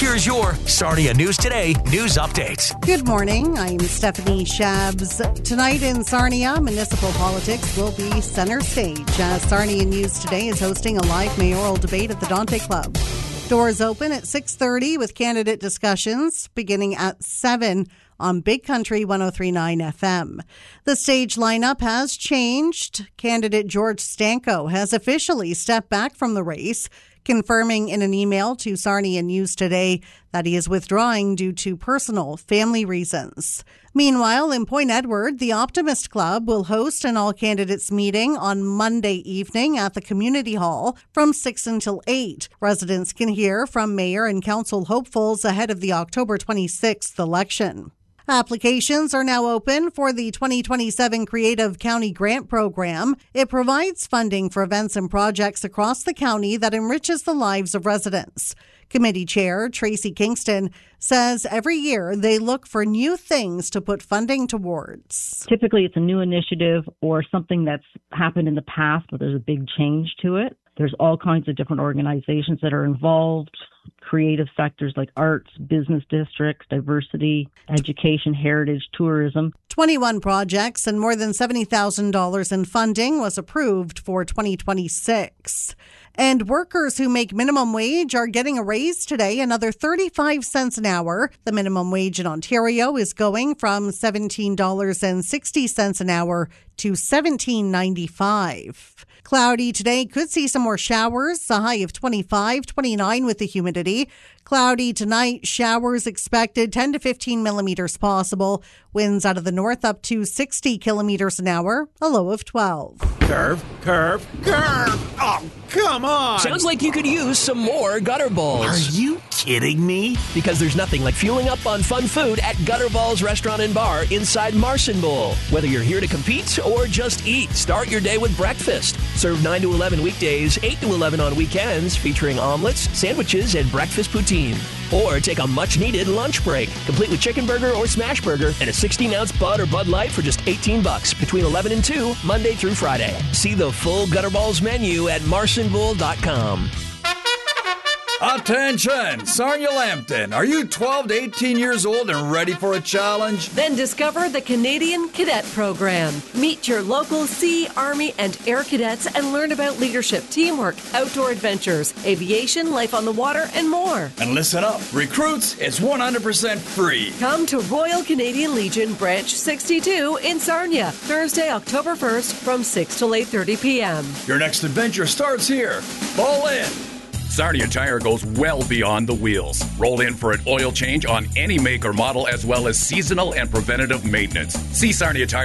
Here's your Sarnia News Today news update. Good morning. I'm Stephanie Shabs. Tonight in Sarnia, municipal politics will be center stage as Sarnia News Today is hosting a live mayoral debate at the Dante Club. Doors open at 6:30 with candidate discussions beginning at 7 on Big Country 103.9 FM. The stage lineup has changed. Candidate George Stanko has officially stepped back from the race, confirming in an email to Sarnia News Today that he is withdrawing due to personal family reasons. Meanwhile, in Point Edward, the Optimist Club will host an all-candidates meeting on Monday evening at the Community Hall from 6 until 8. Residents can hear from mayor and council hopefuls ahead of the October 26th election. Applications are now open for the 2027 Creative County Grant Program. It provides funding for events and projects across the county that enriches the lives of residents. Committee Chair Tracy Kingston says every year they look for new things to put funding towards. Typically, it's a new initiative or something that's happened in the past, but there's a big change to it. There's all kinds of different organizations that are involved, creative sectors like arts, business districts, diversity, education, heritage, tourism. 21 projects and more than $70,000 in funding was approved for 2026. And workers who make minimum wage are getting a raise today, another 35 cents an hour. The minimum wage in Ontario is going from $17.60 an hour to $17.95. Cloudy today, could see some more showers, a high of 25, 29 with the humidity. Cloudy tonight, showers expected, 10 to 15 millimeters possible. Winds out of the north up to 60 kilometers an hour, a low of 12. Curve. Oh, come on. Sounds like you could use some more Gutter Balls. Are you kidding me? Because there's nothing like fueling up on fun food at Gutter Balls Restaurant and Bar inside Marson Bowl. Whether you're here to compete or just eat, start your day with breakfast. Served 9 to 11 weekdays, 8 to 11 on weekends, featuring omelets, sandwiches, and breakfast poutine. Or take a much-needed lunch break, complete with chicken burger or smash burger and a 16-ounce Bud or Bud Light for just $18 between 11 and 2, Monday through Friday. See the full Gutter Balls menu at marsonbowl.com. Attention, Sarnia Lambton. Are you 12 to 18 years old and ready for a challenge? Then discover the Canadian Cadet Program. Meet your local Sea, Army, and Air Cadets and learn about leadership, teamwork, outdoor adventures, aviation, life on the water, and more. And listen up, recruits, it's 100% free. Come to Royal Canadian Legion Branch 62 in Sarnia, Thursday, October 1st from 6 till 8:30 p.m. Your next adventure starts here. Fall in. Sarnia Tire goes well beyond the wheels. Roll in for an oil change on any make or model, as well as seasonal and preventative maintenance. See Sarnia Tire